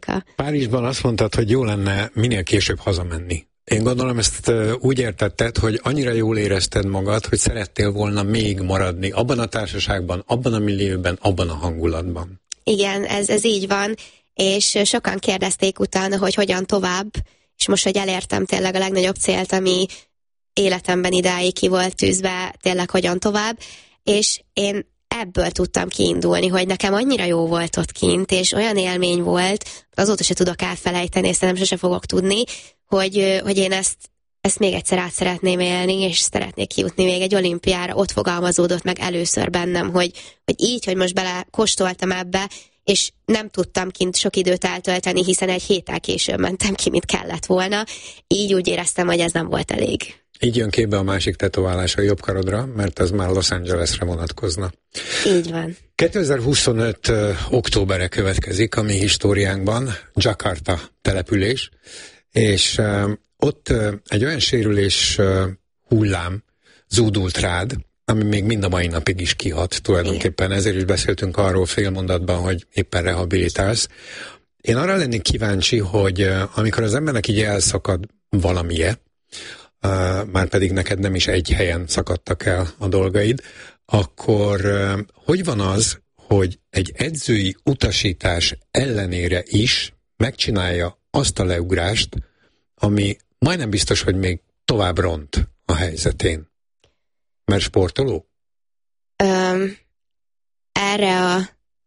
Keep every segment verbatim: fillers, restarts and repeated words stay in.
éjszaka. Párizsban azt mondtad, hogy jó lenne minél később hazamenni. Én gondolom ezt úgy értetted, hogy annyira jól érezted magad, hogy szerettél volna még maradni abban a társaságban, abban a millióben, abban a hangulatban. Igen, ez, ez így van, és sokan kérdezték utána, hogy hogyan tovább, és most, hogy elértem tényleg a legnagyobb célt, ami életemben idáig ki volt tűzve, tényleg hogyan tovább, és én ebből tudtam kiindulni, hogy nekem annyira jó volt ott kint, és olyan élmény volt, azóta se tudok elfelejteni, és szerintem sose fogok tudni, hogy, hogy én ezt, ezt még egyszer át szeretném élni, és szeretnék kijutni még egy olimpiára. Ott fogalmazódott meg először bennem, hogy, hogy így, hogy most bele kóstoltam ebbe, és nem tudtam kint sok időt eltölteni, hiszen egy héttel később mentem ki, mint kellett volna. Így úgy éreztem, hogy ez nem volt elég. Így jön képbe a másik tetoválás a jobb karodra, mert az már Los Angelesre vonatkozna. Így van. kétezer-huszonöt uh, októberre következik a mi históriánkban, Jakarta település, és uh, ott uh, egy olyan sérülés uh, hullám zúdult rád, ami még mind a mai napig is kihat tulajdonképpen. Igen. Ezért is beszéltünk arról fél mondatban, hogy éppen rehabilitálsz. Én arra lennék kíváncsi, hogy uh, amikor az embernek így elszakad valamije, Uh, már pedig neked nem is egy helyen szakadtak el a dolgaid, akkor uh, hogy van az, hogy egy edzői utasítás ellenére is megcsinálja azt a leugrást, ami majdnem biztos, hogy még tovább ront a helyzetén? Mert sportoló? Um, erre a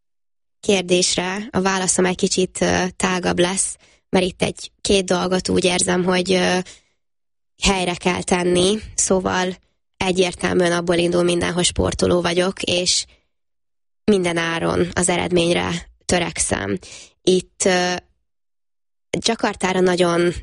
kérdésre a válaszom egy kicsit uh, tágabb lesz, mert itt egy két dolgot úgy érzem, hogy uh, helyre kell tenni, szóval egyértelműen abból indul minden, hogy sportoló vagyok, és minden áron az eredményre törekszem. Itt uh, Jakartára nagyon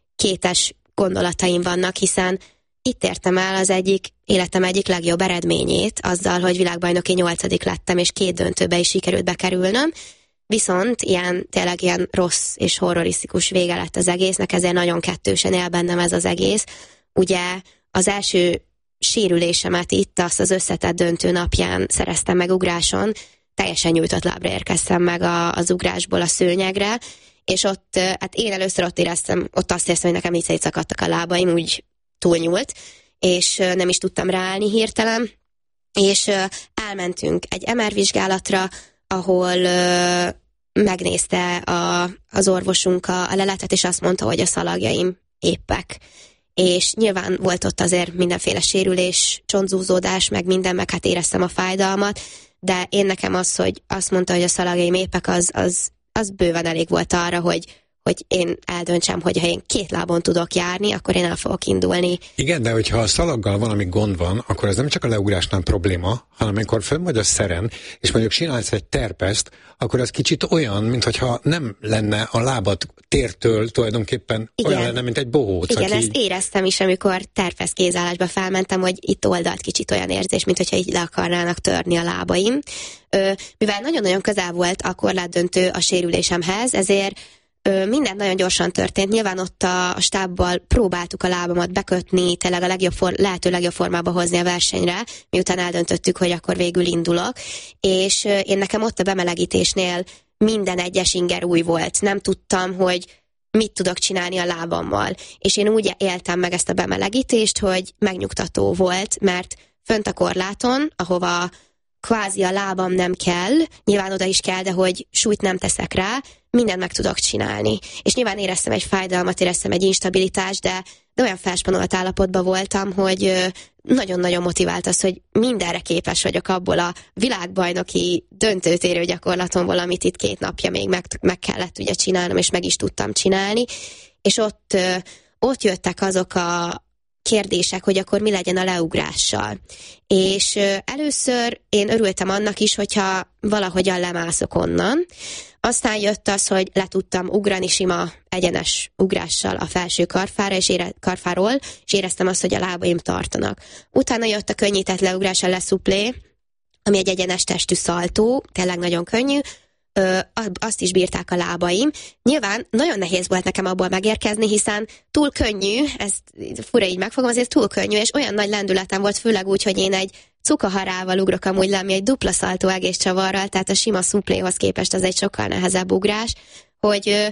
kétes gondolataim vannak, hiszen itt értem el az egyik életem egyik legjobb eredményét, azzal, hogy világbajnoki nyolcadik lettem, és két döntőbe is sikerült bekerülnöm, viszont ilyen, tényleg ilyen rossz és horrorisztikus vége lett az egésznek, ezért nagyon kettősen él bennem ez az egész. Ugye az első sérülésemet itt, azt az összetett döntő napján szereztem meg ugráson, teljesen nyújtott lábra érkeztem meg a, az ugrásból a szőnyegre, és ott, hát én először ott éreztem, ott azt éreztem, hogy nekem így szétszakadtak a lábaim, úgy túlnyúlt, és nem is tudtam ráállni hirtelen, és elmentünk egy em er vizsgálatra, ahol uh, megnézte a, az orvosunk a, a leletet, és azt mondta, hogy a szalagjaim éppek. És nyilván volt ott azért mindenféle sérülés, csontzúzódás, meg minden, meg hát éreztem a fájdalmat, de én nekem az, hogy azt mondta, hogy a szalagjaim éppek, az, az, az bőven elég volt arra, hogy hogy én eldöntsem, hogy ha én két lábon tudok járni, akkor én el fogok indulni. Igen, de hogyha a szalaggal valami gond van, akkor ez nem csak a leugrásnál probléma, hanem amikor fönn vagy a szeren, és mondjuk csinálsz egy terpeszt, akkor ez kicsit olyan, mintha nem lenne a lábad tértől tulajdonképpen igen. Olyan lenne, mint egy bohóc. Igen, aki... ezt éreztem is, amikor terpesz kézállásba felmentem, hogy itt oldalt kicsit olyan érzés, mint hogyha így le akarnának törni a lábaim. Ö, mivel nagyon-nagyon közel volt a korlátdöntő a sérülésemhez, ezért minden nagyon gyorsan történt. Nyilván ott a stábbal próbáltuk a lábamat bekötni, tényleg a legjobb for, lehető legjobb formába hozni a versenyre, miután eldöntöttük, hogy akkor végül indulok. És én nekem ott a bemelegítésnél minden egyes inger új volt. Nem tudtam, hogy mit tudok csinálni a lábammal. És én úgy éltem meg ezt a bemelegítést, hogy megnyugtató volt, mert fönt a korláton, ahova kvázi a lábam nem kell, nyilván oda is kell, de hogy súlyt nem teszek rá, mindent meg tudok csinálni. És nyilván éreztem egy fájdalmat, éreztem egy instabilitást, de, de olyan felspanolt állapotban voltam, hogy nagyon-nagyon motivált az, hogy mindenre képes vagyok abból a világbajnoki döntőtérő gyakorlatomból, amit itt két napja még meg, meg kellett ugye csinálnom, és meg is tudtam csinálni. És ott, ott jöttek azok a kérdések, hogy akkor mi legyen a leugrással. És először én örültem annak is, hogyha valahogyan lemászok onnan. Aztán jött az, hogy le tudtam ugrani sima egyenes ugrással a felső karfára, és ére, karfáról, és éreztem azt, hogy a lábaim tartanak. Utána jött a könnyített leugrás, a leszuplé, ami egy egyenes testű szaltó, tényleg nagyon könnyű, Ö, azt is bírták a lábaim. Nyilván nagyon nehéz volt nekem abból megérkezni, hiszen túl könnyű, ezt fura így megfogom, azért túl könnyű, és olyan nagy lendületem volt, főleg úgy, hogy én egy cukaharával ugrok amúgy le, ami egy dupla szaltó egész csavarral, tehát a sima szupléhoz képest az egy sokkal nehezebb ugrás, hogy